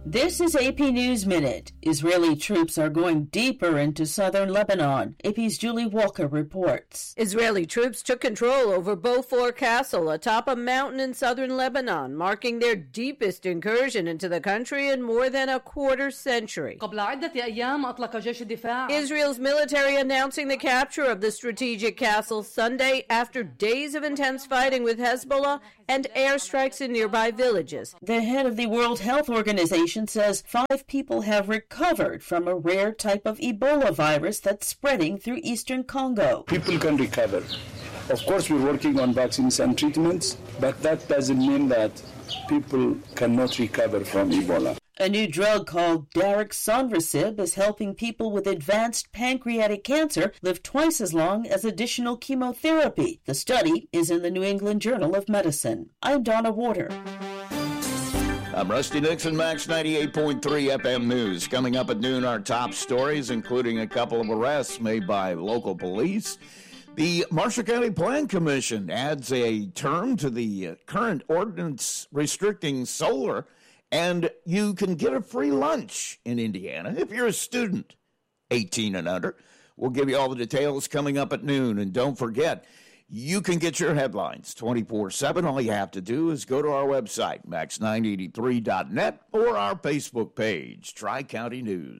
This is AP News Minute. Israeli troops are going deeper into southern Lebanon. AP's Julie Walker reports. Israeli troops took control over Beaufort Castle atop a mountain in southern Lebanon, marking their deepest incursion into the country in more than a quarter century. Israel's military announcing the capture of the strategic castle Sunday after days of intense fighting with Hezbollah and airstrikes in nearby villages. The head of the World Health Organization says 5 people have recovered from a rare type of Ebola virus that's spreading through eastern Congo. People can recover. Of course, we're working on vaccines and treatments, but that doesn't mean that people cannot recover from Ebola. A new drug called Daraxonrasib is helping people with advanced pancreatic cancer live twice as long as additional chemotherapy. The study is in the New England Journal of Medicine. I'm Donna Warder. I'm Rusty Nixon, Max 98.3 FM News. Coming up at noon, our top stories, including a couple of arrests made by local police. The Marshall County Plan Commission adds a term to the current ordinance restricting solar, and you can get a free lunch in Indiana if you're a student, 18 and under. We'll give you all the details coming up at noon. And don't forget, you can get your headlines 24/7. All you have to do is go to our website, max983.net, or our Facebook page, Tri-County News.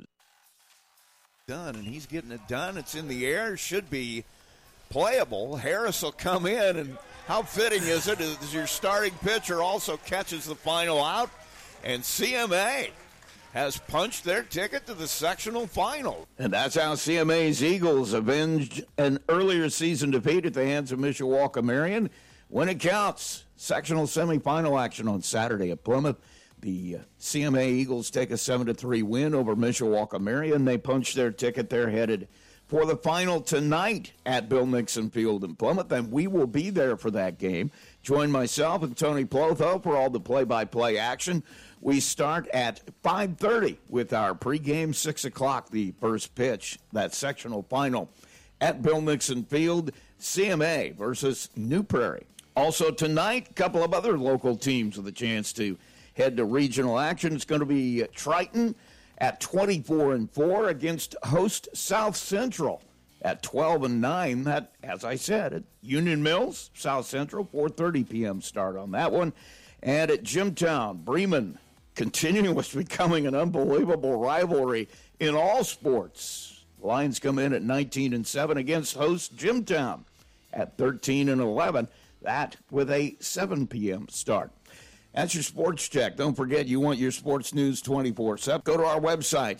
Done, and he's getting it done. It's in the air. Should be playable. Harris will come in, and how fitting is it as your starting pitcher also catches the final out, and CMA has punched their ticket to the sectional final. And that's how CMA's Eagles avenged an earlier season defeat at the hands of Mishawaka Marion. When it counts, sectional semifinal action on Saturday at Plymouth. The CMA Eagles take a 7-3 win over Mishawaka Marion. They punch their ticket. They're headed for the final tonight at Bill Nixon Field in Plymouth, and we will be there for that game. Join myself and Tony Plotho for all the play-by-play action. We start at 5:30 with our pregame, 6 o'clock, the first pitch, that sectional final at Bill Nixon Field, CMA versus New Prairie. Also tonight, a couple of other local teams with a chance to head to regional action. It's going to be Triton at 24-4 against host South Central at 12-9. That, as I said, at Union Mills, South Central, 4:30 p.m. start on that one. And at Jimtown, Bremen, continuing what's becoming an unbelievable rivalry in all sports. Lions come in at 19-7 against host Jimtown at 13-11. That with a 7 p.m. start. That's your sports check. Don't forget, you want your sports news 24/7. Go to our website,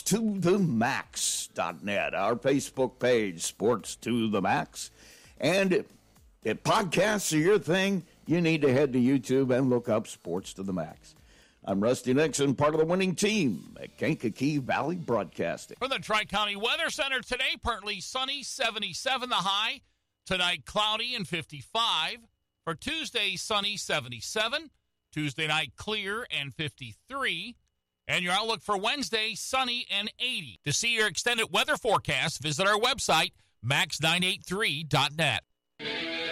sportstothemax.net, our Facebook page, Sports to the Max. And if podcasts are your thing, you need to head to YouTube and look up Sports to the Max. I'm Rusty Nixon, part of the winning team at Kankakee Valley Broadcasting. From the Tri-County Weather Center today, partly sunny, 77 the high. Tonight, cloudy and 55. For Tuesday, sunny, 77. Tuesday night, clear and 53. And your outlook for Wednesday, sunny and 80. To see your extended weather forecast, visit our website, max983.net.